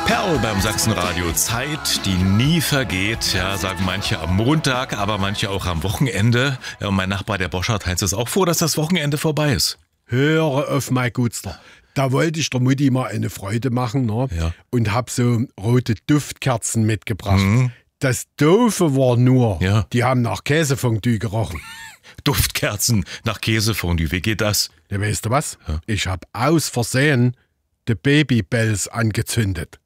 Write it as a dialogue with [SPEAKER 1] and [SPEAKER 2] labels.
[SPEAKER 1] Perl beim Sachsenradio. Zeit, die nie vergeht. Ja, sagen manche am Montag, aber manche auch am Wochenende. Ja, und mein Nachbar, der Boschert, heißt es auch vor, dass das Wochenende vorbei ist.
[SPEAKER 2] Höre auf, mein Gutster. Da wollte ich der Mutti mal eine Freude machen, ne?
[SPEAKER 1] Ja.
[SPEAKER 2] Und hab so rote Duftkerzen mitgebracht. Das Doofe war nur,
[SPEAKER 1] Ja.
[SPEAKER 2] die haben nach Käsefondue gerochen.
[SPEAKER 1] Duftkerzen nach Käsefondue, wie geht das?
[SPEAKER 2] Ja, weißt du was? Ich hab aus Versehen die Babybells angezündet.